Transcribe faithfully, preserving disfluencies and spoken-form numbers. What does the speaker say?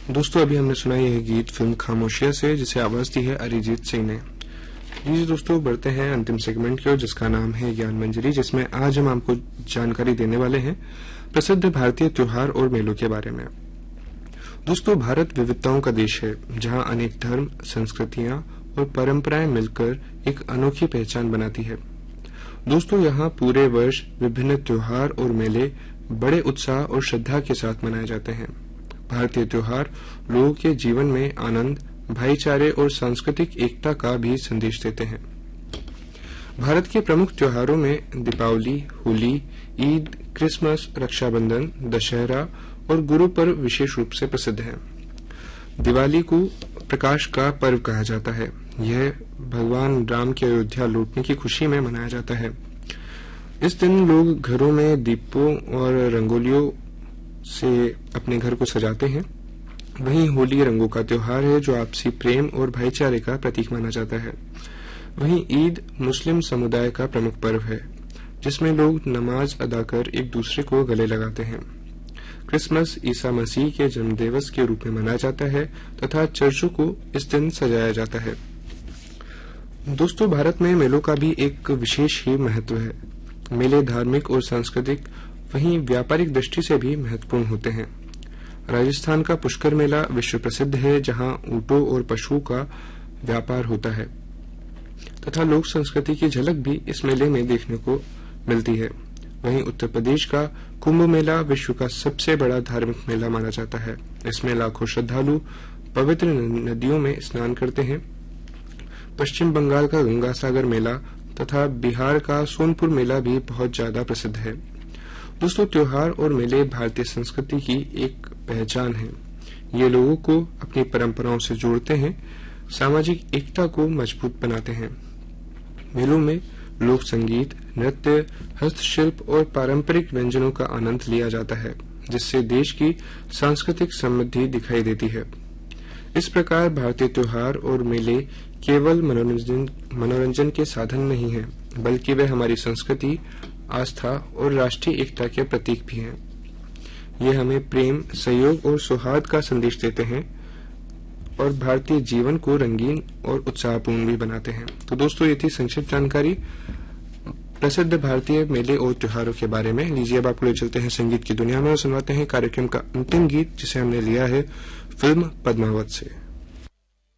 दोस्तों अभी हमने सुना यह गीत फिल्म खामोशिया से, जिसे आवाज दी है अरिजीत सिंह ने। जी दोस्तों, बढ़ते हैं अंतिम सेगमेंट की ओर, जिसका नाम है ज्ञान मंजरी, जिसमें आज हम आपको जानकारी देने वाले हैं प्रसिद्ध भारतीय त्योहार और मेलों के बारे में। दोस्तों, भारत विविधताओं का देश है, जहां अनेक धर्म, संस्कृतियां और परंपराएं मिलकर एक अनोखी पहचान बनाती है। दोस्तों, यहाँ पूरे वर्ष विभिन्न त्योहार और मेले बड़े उत्साह और श्रद्धा के साथ मनाए जाते हैं। भारतीय त्योहार लोगों के जीवन में आनंद, भाईचारे और सांस्कृतिक एकता का भी संदेश देते हैं। भारत के प्रमुख त्योहारों में दीपावली, होली, ईद, क्रिसमस, रक्षाबंधन, दशहरा और गुरु पर्व विशेष रूप से प्रसिद्ध हैं। दिवाली को प्रकाश का पर्व कहा जाता है। यह भगवान राम के अयोध्या लौटने की खुशी में मनाया जाता है। इस दिन लोग घरों में दीपों और रंगोलियों से अपने घर को सजाते हैं। वहीं होली रंगों का त्योहार है, जो आपसी प्रेम और भाईचारे का प्रतीक माना जाता है। वहीं ईद मुस्लिम समुदाय का प्रमुख पर्व है, जिसमें लोग नमाज अदा कर एक दूसरे को गले लगाते हैं। क्रिसमस ईसा मसीह के जन्मदिवस के रूप में मनाया जाता है तथा चर्चों को इस दिन सजाया जाता है। दोस्तों, भारत में मेलों का भी एक विशेष ही महत्व है। मेले धार्मिक और सांस्कृतिक, वहीं व्यापारिक दृष्टि से भी महत्वपूर्ण होते हैं। राजस्थान का पुष्कर मेला विश्व प्रसिद्ध है, जहां ऊंटों और पशुओं का व्यापार होता है तथा लोक संस्कृति की झलक भी इस मेले में देखने को मिलती है। वहीं उत्तर प्रदेश का कुंभ मेला विश्व का सबसे बड़ा धार्मिक मेला माना जाता है। इसमें लाखों श्रद्धालु पवित्र नदियों में स्नान करते हैं। पश्चिम बंगाल का गंगा सागर मेला तथा बिहार का सोनपुर मेला भी बहुत ज्यादा प्रसिद्ध है। दोस्तों, त्योहार और मेले भारतीय संस्कृति की एक पहचान है। ये लोगों को अपनी परंपराओं से जोड़ते हैं, सामाजिक एकता को मजबूत बनाते हैं। मेलों में लोक संगीत, नृत्य, हस्तशिल्प और पारंपरिक व्यंजनों का आनंद लिया जाता है, जिससे देश की सांस्कृतिक समृद्धि दिखाई देती है। इस प्रकार भारतीय त्योहार और मेले केवल मनोरंजन मनोरंजन के साधन नहीं हैं, बल्कि वे हमारी संस्कृति, आस्था और राष्ट्रीय एकता के प्रतीक भी हैं। ये हमें प्रेम, सहयोग और सौहार्द का संदेश देते हैं और भारतीय जीवन को रंगीन और उत्साहपूर्ण भी बनाते हैं। तो दोस्तों, ये थी संक्षिप्त जानकारी प्रसिद्ध भारतीय मेले और त्योहारों के बारे में। लीजिए अब आपको ले चलते हैं संगीत की दुनिया में और सुनवाते हैं कार्यक्रम का अंतिम गीत, जिसे हमने लिया है फिल्म पद्मावत से।